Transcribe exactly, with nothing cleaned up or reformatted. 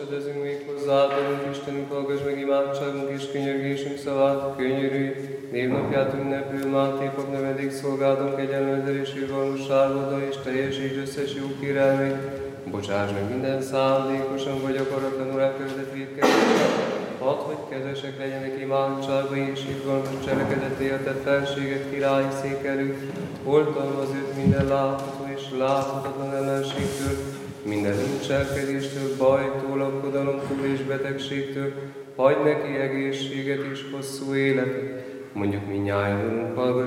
esedezünk még hozzá, Adunk Istenünk, hallgass meg imádságunk és könyörgésünk szavát, könyörülj, névnapját ünneplő Máté pap nevedik szolgálatunk kegyelmeddel és irgalmasságoddal, és teljesítsd összes jó kérelmét. Bocsáss meg minden szándékosan vagy akaratlanul elkövetett vétkezéseket. Hadd, hogy kezesek legyenek imádságba és irgalmas cselekedeté a te felséget királyi szék előtt. Oltalmaz őt minden látható és láthatatlan ellenségtől, minden incselkedéstől, bajtól, aggodalomtól és betegségtől. Hagy neki egészséget és hosszú életet. Mondjuk mindnyájan, Urunk, hallgass